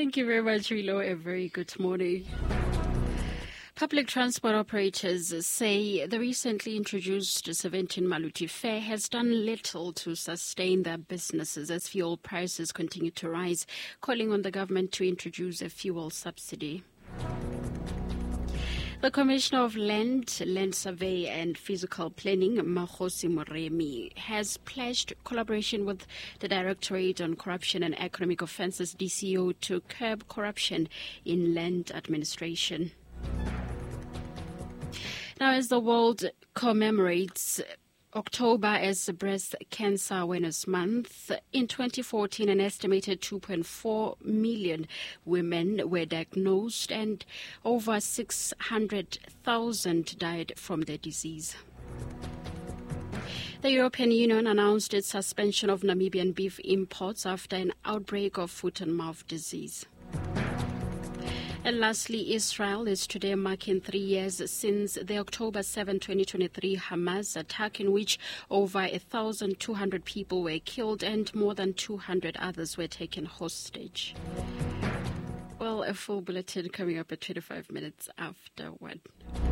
Thank you very much, Rilo. A very good morning. Public transport operators say the recently introduced 17 Maluti fare has done little to sustain their businesses as fuel prices continue to rise, calling on the government to introduce a fuel subsidy. The Commissioner of Land Survey and Physical Planning, Makhosi Moremi, has pledged collaboration with the Directorate on Corruption and Economic Offences, DCO, to curb corruption in land administration. Now, as the world commemorates October as Breast Cancer Awareness Month, in 2014, an estimated 2.4 million women were diagnosed and over 600,000 died from the disease. The European Union announced its suspension of Namibian beef imports after an outbreak of foot-and-mouth disease. And lastly, Israel is today marking 3 years since the October 7, 2023 Hamas attack, in which over 1,200 people were killed and more than 200 others were taken hostage. Well, a full bulletin coming up at 25 minutes after 1.